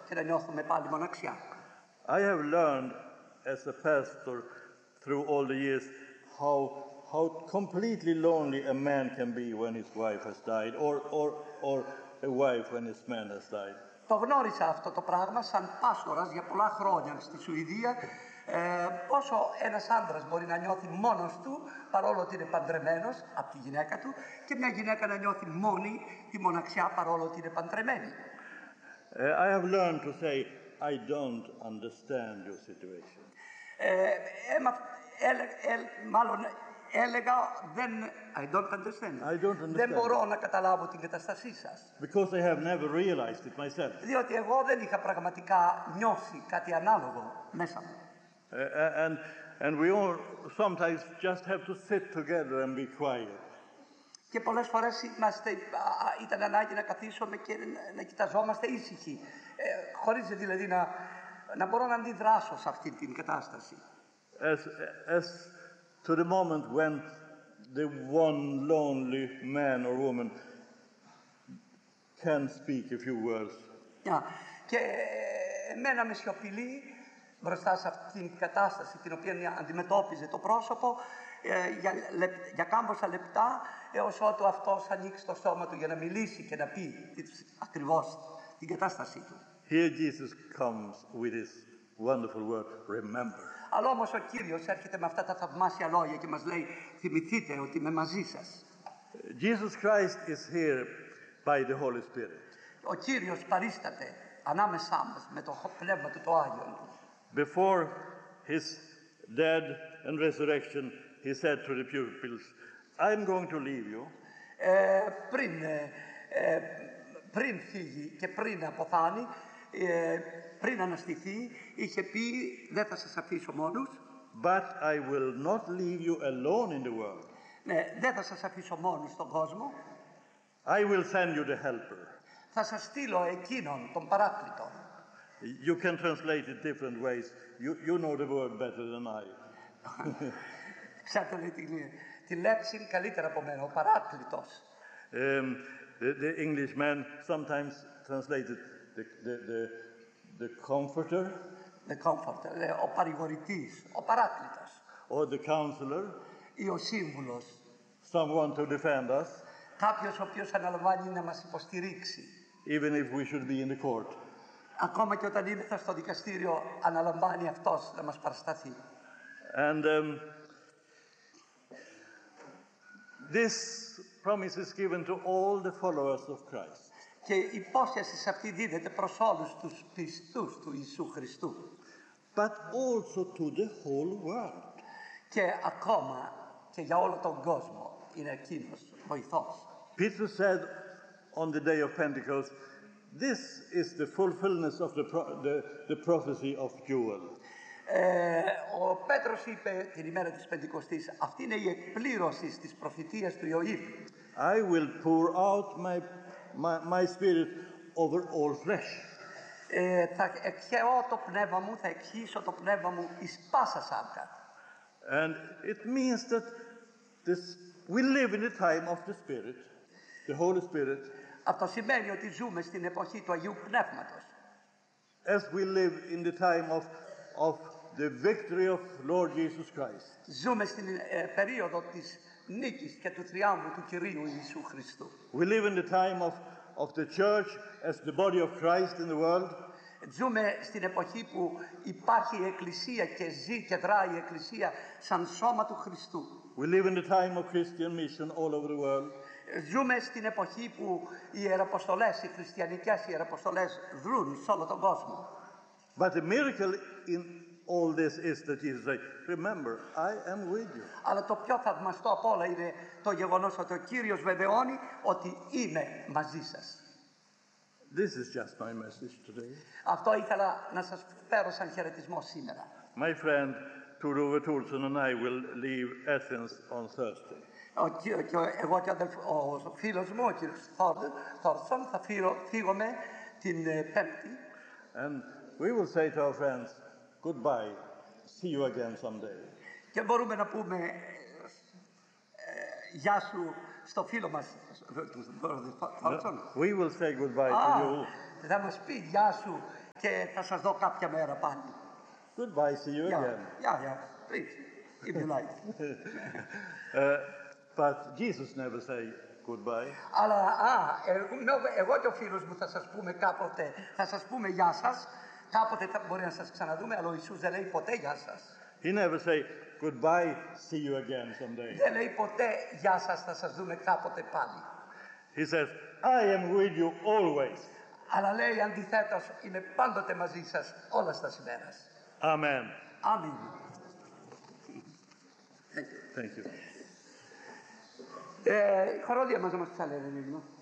και να νιώθουμε πάλι μοναξιά. I have learned as a pastor through all the years how completely lonely a man can be when his wife has died, or a wife when his man has died. Το γνώρισα αυτό το πράγμα σαν πάστορας για πολλά χρόνια στη Σουηδία, πόσο ένας άντρας μπορεί να νιώθει μόνος του παρόλο ότι είναι παντρεμένος από τη γυναίκα του και μια γυναίκα να νιώθει μόνη τη μοναξιά παρόλο ότι είναι παντρεμένη. I have learned to say, I don't understand your situation. Μάλλον έλεγα, I don't understand. Δεν μπορώ να καταλάβω την κατάστασή σας. Because I have never realized it myself. Διότι εγώ δεν είχα πραγματικά νιώσει κάτι ανάλογο μέσα μου. And we all sometimes just have to sit together and be quiet. Και πολλές φορές ήταν ανάγκη να καθίσουμε και να κοιταζόμαστε ήσυχοι. Χωρίς δηλαδή να μπορώ να αντιδράσω σε αυτή την κατάσταση. As to the moment when the one lonely man or woman can speak a few words. Και εμένα με σιωπηλή μπροστά σε αυτή την κατάσταση την οποία αντιμετώπιζε το πρόσωπο για κάμποσα λεπτά έως ότου αυτός ανοίξει το στόμα του για να μιλήσει και να πει ακριβώς την κατάστασή του. Here Jesus comes with his wonderful word, remember. Αλλά όμως ο Κύριος έρχεται με αυτά τα θαυμάσια λόγια και μας λέει, θυμηθείτε ότι είμαι μαζί σας. Jesus Christ is here by the Holy Spirit. Ο Κύριος παρίσταται ανάμεσά μας με το πνεύμα του το Άγιον. Before his death and resurrection, he said to the pupils, I'm going to leave you. Πριν φύγει και πριν αποθάνει, πριν αναστηθεί, είχε πει δεν θα σας αφήσω μόνους. But I will not leave you alone in the world. Ναι, δεν θα σας αφήσω μόνους στον κόσμο. I will send you the helper. Θα σας στείλω εκείνον, τον παράκλητο. You can translate it different ways. You know the word better than I. Ξέρετε τη λέξη καλύτερα από μένα, ο παράκλητος. The Englishman sometimes translated the comforter. The comforter, ο παρηγορητής, ο παράκλητος. Or the counselor. Ή ο σύμβουλος. Someone to defend us. Κάποιος ο οποίος αναλαμβάνει να μας υποστηρίξει. Even if we should be in the court. Ακόμα και όταν είμαστε στο δικαστήριο, αναλαμβάνει αυτός να μας παρασταθεί. And this promise is given to all the followers of Christ. Και η υπόσχεση αυτή δίδεται προς όλους τους πιστούς του Ιησού Χριστού. But also to the whole world. Και ακόμα και για όλο τον κόσμο είναι εκείνος βοηθός. Peter said on the day of Pentecost, this is the fulfillment of the prophecy of Joel. Ο Πέτρος είπε την ημέρα της Πεντηκοστής, αυτή είναι η εκπλήρωση της προφητείας του Ιωήλ. I will pour out my spirit over all flesh. Θα εκχέω το πνεύμα μου, θα εκχύσω το πνεύμα μου εις πάσα σάρκα. And it means that we live in the time of the Spirit, the Holy Spirit. Αυτό σημαίνει ότι ζούμε στην εποχή του Αγίου Πνεύματος. As we live in the time of the victory of Lord Jesus Christ. Ζούμε στην περίοδο της νίκης και του θριάμβου του Κυρίου Ιησού Χριστού. We live in the time of the church as the body of Christ in the world. Ζούμε στην εποχή που υπάρχει η Εκκλησία και ζει και δράει η Εκκλησία σαν σώμα του Χριστού. We live in the time of Christian mission all over the world. Ζούμε στην εποχή που οι ιεραποστολές, οι χριστιανικές ιεραποστολές δρούν σε όλο τον κόσμο. But the miracle in all this is that Jesus said, remember, I am with you. Αλλά το πιο θαυμαστό από όλα είναι το γεγονός ότι ο Κύριος βεβαιώνει ότι είμαι μαζί σας. This is just my message today. Αυτό ήθελα να σας φέρω σαν χαιρετισμό σήμερα. My friend Tor-Ove Tholson and I will leave Athens on Thursday. Εγώ και ο φίλος μου, ο κύριος Θόρσον, θα φύγουμε την Πέμπτη. And we will say to our friends, goodbye, see you again someday. Και μπορούμε να πούμε γεια σου στο φίλο μας, Θόρσον. We will say goodbye to you. Θα μας πει γεια σου και θα σας δω κάποια μέρα πάλι. Goodbye, see you again. Yeah, please, if you like. But Jesus never say goodbye. Αλλά, εγώ και ο φίλος μου θα σας πούμε κάποτε, θα σας πούμε γεια σας, κάποτε μπορεί να σας ξαναδούμε, αλλά ο Ιησούς δεν λέει ποτέ γεια σας. He never say goodbye, see you again someday. Δεν λέει ποτέ γεια σας, θα σας δούμε κάποτε πάλι. He says, I am with you always. Αλλά λέει αντιθέτως, είμαι πάντοτε μαζί σας όλα στα ημέρας. Amen. Αμήν. Thank you. Χορόδια μας να μας ψάλε, ρε Νίγνο.